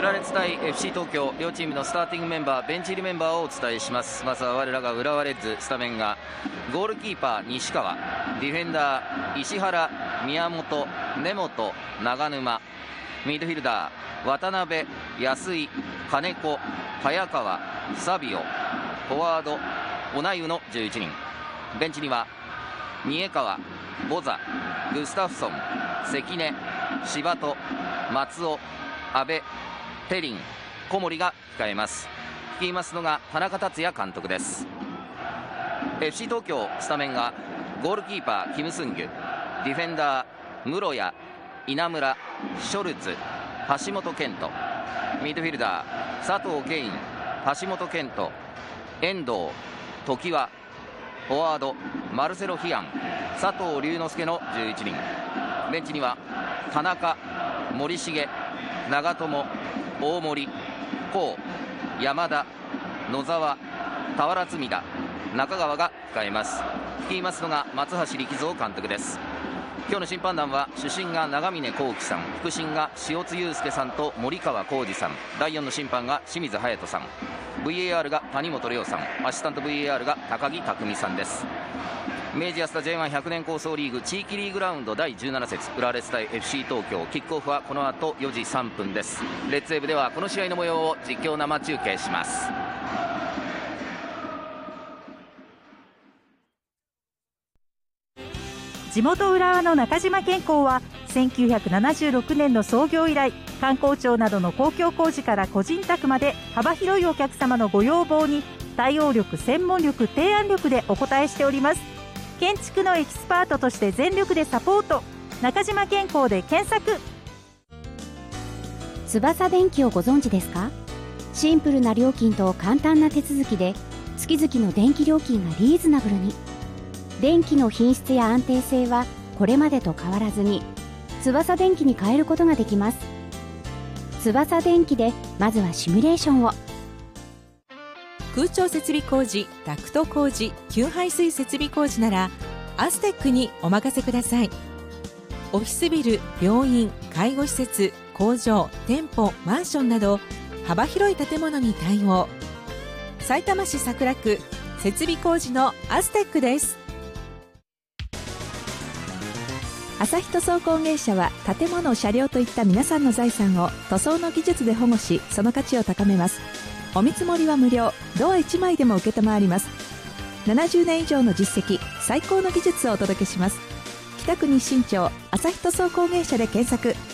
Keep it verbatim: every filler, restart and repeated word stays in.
浦レッズ対 エフシー 東京、両チームのスターティングメンバー、ベンチ入りメンバーをお伝えします。まずは我らが浦和レッズ、スタメンがゴールキーパー西川、ディフェンダー石原、宮本、根本、長沼、ミッドフィルダー渡辺、安井、金子、早川、サビオ、フォワードオナユのじゅういちにん。ベンチには三重川、ボザ、グスタフソン、関根、柴戸、松尾、阿部、テリン、小森が控えます。率いますのが田中達也監督です。 エフシー 東京、スタメンがゴールキーパーキム・スンギュ、ディフェンダー室谷、稲村、ショルツ、橋本健人、ミッドフィルダー佐藤ケイン、橋本健人、遠藤、常盤、フォワードマルセロ・ヒアン、佐藤龍之介のじゅういちにん。ベンチには田中、森重、長友、大森、甲、山田、野沢、俵積田、中川が控えます。率いますのが松橋力三監督です。今日の審判団は主審が長峰幸喜さん、副審が塩津祐介さんと森川浩二さん、だいよんの審判が清水隼人さん、 ブイエーアール が谷本涼さん、アシスタント ブイエーアール が高木匠さんです。明治安田 ジェイワンひゃく 年構想リーグ地域リーグラウンドだいじゅうなな節、浦和レッズ対 エフシー 東京、キックオフはこの後よじさんぷんです。レッツウェーブではこの試合の模様を実況生中継します。 地元浦和の中島健康はせんきゅうひゃくななじゅうろくねんの創業以来、観光庁などの公共工事から個人宅まで幅広いお客様のご要望に対応力、専門力、提案力でお応えしております。建築のエキスパートとして全力でサポート、中島健康で検索。 翼電機をご存知ですか？シンプルな料金と簡単な手続きで月々の電気料金がリーズナブルに。電気の品質や安定性はこれまでと変わらずに翼電機に変えることができます。翼電機でまずはシミュレーションを。 空調設備工事、ダクト工事、給排水設備工事ならアステックにお任せください。オフィスビル、病院、介護施設、工場、店舗、マンションなど幅広い建物に対応。さいたま市桜区設備工事のアステックです。朝日塗装工芸社は建物、車両といった皆さんの財産を塗装の技術で保護し、その価値を高めます。お見積もりは無料、ドアいちまいでも受けたまわります。ななじゅうねん以上の実績、最高の技術をお届けします。北区日清町朝日塗装工芸社で検索。